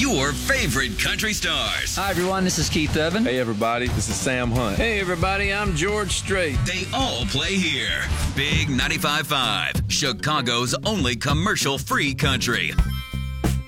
your favorite country stars. Hi, everyone. This is Keith Urban. Hey, everybody. This is Sam Hunt. Hey, everybody. I'm George Strait. They all play here. Big 95.5, Chicago's only commercial-free country.